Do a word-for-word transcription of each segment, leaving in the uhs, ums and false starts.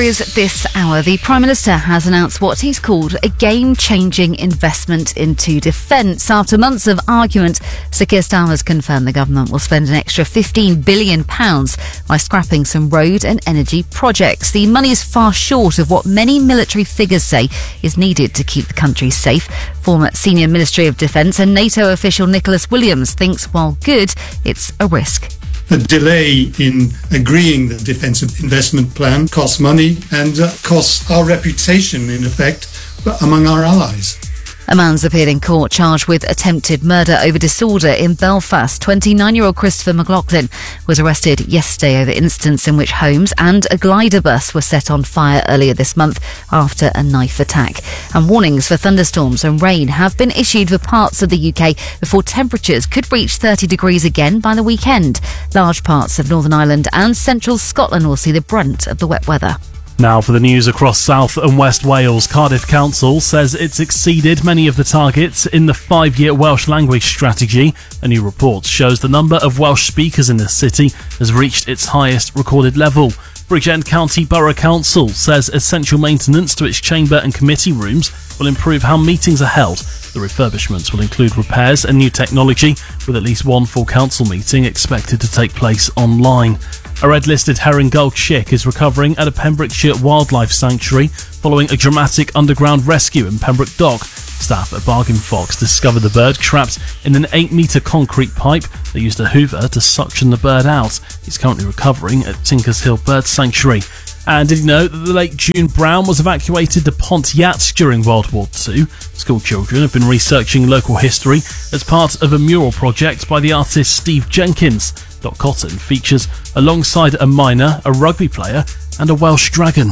This hour, the Prime Minister has announced what he's called a game-changing investment into defence. After months of argument, Sir Keir Starmer has confirmed the government will spend an extra fifteen billion pounds by scrapping some road and energy projects. The money is far short of what many military figures say is needed to keep the country safe. Former senior Ministry of Defence and NATO official Nicholas Williams thinks while good, it's a risk. A delay in agreeing the defence investment plan costs money and uh, costs our reputation, in effect, among our allies. A man's appeared in court charged with attempted murder over disorder in Belfast. twenty-nine-year-old Christopher McLaughlin was arrested yesterday over incidents in which homes and a glider bus were set on fire earlier this month after a knife attack. And warnings for thunderstorms and rain have been issued for parts of the U K before temperatures could reach thirty degrees again by the weekend. Large parts of Northern Ireland and central Scotland will see the brunt of the wet weather. Now for the news across South and West Wales. Cardiff Council says it's exceeded many of the targets in the five-year Welsh language strategy. A new report shows the number of Welsh speakers in the city has reached its highest recorded level. Bridgend County Borough Council says essential maintenance to its chamber and committee rooms will improve how meetings are held. The refurbishments will include repairs and new technology, with at least one full council meeting expected to take place online. A red-listed herring gull chick is recovering at a Pembrokeshire wildlife sanctuary following a dramatic underground rescue in Pembroke Dock. Staff at Bargain Fox discovered the bird trapped in an eight-metre concrete pipe. They used a hoover to suction the bird out. It's currently recovering at Tinkers Hill Bird Sanctuary. And did you know that the late June Brown was evacuated to Pontiac during World War Two? School children have been researching local history as part of a mural project by the artist Steve Jenkins. Dot Cotton features alongside a miner, a rugby player and a Welsh dragon.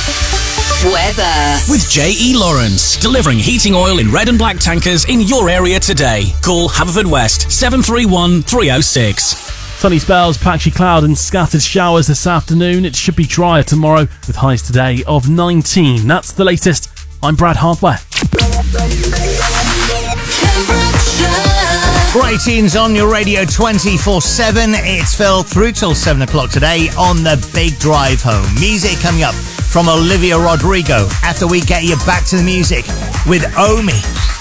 Weather with J E Lawrence, delivering heating oil in red and black tankers in your area today. Call Haverfordwest seven three one three oh six. Sunny spells, patchy cloud and scattered showers this afternoon. It should be drier tomorrow with highs today of nineteen. That's the latest. I'm Brad Hardware. Great tunes on your radio twenty-four seven. It's Phil through till seven o'clock today on the Big Drive Home. Music coming up from Olivia Rodrigo after we get you back to the music with Omi.